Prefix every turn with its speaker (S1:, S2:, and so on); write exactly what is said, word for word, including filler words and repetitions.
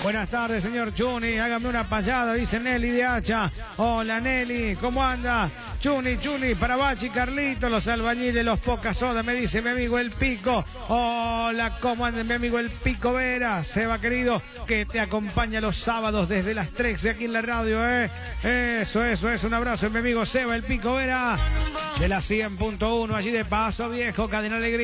S1: Buenas tardes, señor Chuni. Hágame una payada, dice Nelly de Hacha. Hola, Nelly. ¿Cómo anda? Chuni, Chuni, para Bachi, Carlito, los albañiles, los pocas soda, me dice mi amigo El Pico. Hola, ¿cómo anda mi amigo El Pico Vera? Seba, querido, que te acompaña los sábados desde las trece aquí en la radio, ¿eh? Eso, eso, es. Un abrazo, mi amigo Seba, El Pico Vera, de la cien punto uno, allí de Paso Viejo, Cadena Alegría.